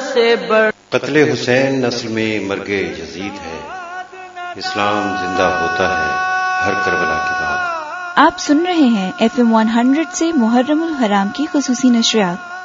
से बढ़। कत्ले हुसैन नस्ल में मर्गे यजीद है, इस्लाम जिंदा होता है हर करबला के बाद। आप सुन रहे हैं FM 100 से मुहर्रमुल हराम की खुसूसी नशरियात।